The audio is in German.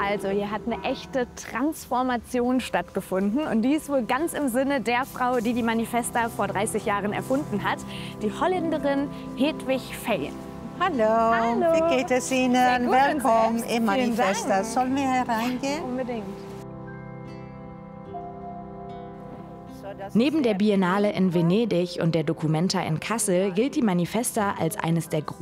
Also hier hat eine echte Transformation stattgefunden und die ist wohl ganz im Sinne der Frau, die die Manifesta vor 30 Jahren erfunden hat, die Holländerin Hedwig Vejen. Hallo, Hallo. wie geht es Ihnen? Sehr gut, Willkommen und selbst? im Vielen Manifesta. Dank. Sollen wir hereingehen? Unbedingt. Neben der Biennale in Venedig und der Documenta in Kassel gilt die Manifesta als eines der